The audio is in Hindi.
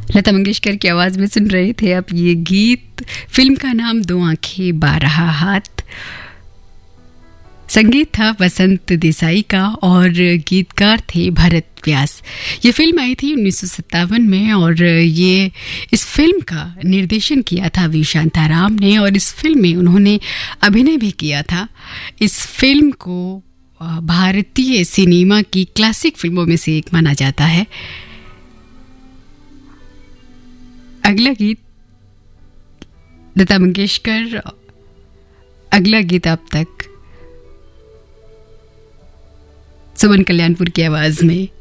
लता मंगेशकर की आवाज में सुन रहे थे आप ये गीत। फिल्म का नाम दो आंखें बारहा हाथ। संगीत था वसंत देसाई का और गीतकार थे भरत व्यास। ये फिल्म आई थी 1957 में और ये इस फिल्म का निर्देशन किया था वी शांताराम ने और इस फिल्म में उन्होंने अभिनय भी किया था। इस फिल्म को भारतीय सिनेमा की क्लासिक फिल्मों में से एक माना जाता है। अगला गीत लता मंगेशकर, अगला गीत आप तक सुमन कल्याणपुर की आवाज में।